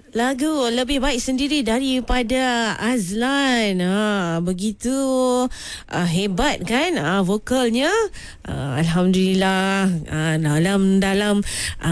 lagu lebih baik sendiri daripada Azlan. Begitu hebat kan vokalnya. Alhamdulillah, dalam